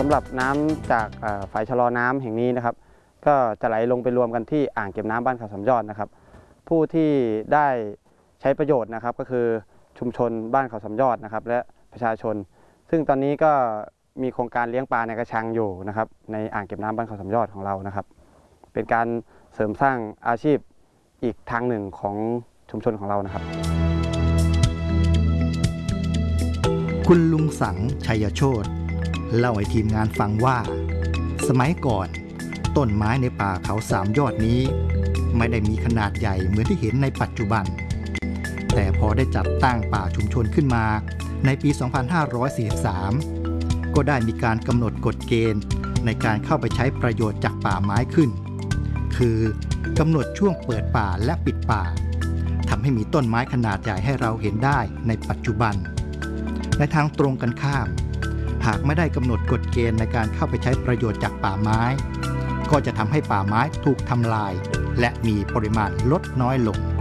ำหรับน้ำจากฝายชะลอน้ำแห่งนี้นะครับก็จะไหลลงไปรวมกันที่อ่างเก็บน้ำบ้านเขาสำยอดนะครับผู้ที่ได้ใช้ประโยชน์นะครับก็คือชุมชนบ้านเขาสำยอดนะครับและประชาชนซึ่งตอนนี้ก็มีโครงการเลี้ยงปลาในกระชังอยู่นะครับในอ่างเก็บน้ำบ้านเขาสำยอดของเรานะครับเป็นการเสริมสร้างอาชีพอีกทางหนึ่งของชุมชนของเรานะครับคุณลุงสังชัยโชติเล่าให้ทีมงานฟังว่าสมัยก่อนต้นไม้ในป่าเขาสามยอดนี้ไม่ได้มีขนาดใหญ่เหมือนที่เห็นในปัจจุบันแต่พอได้จัดตั้งป่าชุมชนขึ้นมาในปี 2543 ก็ได้มีการกำหนดกฎเกณฑ์ในการเข้าไปใช้ประโยชน์จากป่าไม้ขึ้นคือกำหนดช่วงเปิดป่าและปิดป่าทำให้มีต้นไม้ขนาดใหญ่ให้เราเห็นได้ในปัจจุบันในทางตรงกันข้ามหากไม่ได้กำหนดกฎเกณฑ์ในการเข้าไปใช้ประโยชน์จากป่าไม้ก็จะทำให้ป่าไม้ถูกทำลายและมีปริมาณลดน้อยลง